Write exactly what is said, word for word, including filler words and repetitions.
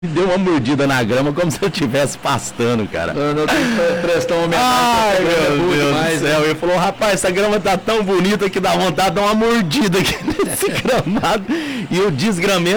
deu uma mordida na grama como se eu estivesse pastando, cara. Eu não tenho que prestar uma homenagem. Ai, meu Deus Deus mais, do céu. Ele falou, rapaz, essa grama tá tão bonita que dá vontade de dar uma mordida aqui nesse gramado. E o desgramento